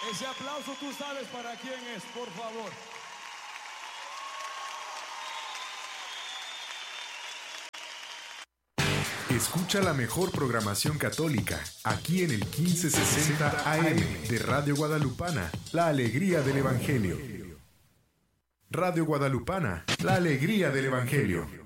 Ese aplauso tú sabes para quién es, por favor. Escucha la mejor programación católica aquí en el 1560 AM de Radio Guadalupana, la alegría del Evangelio. Radio Guadalupana, la alegría del Evangelio.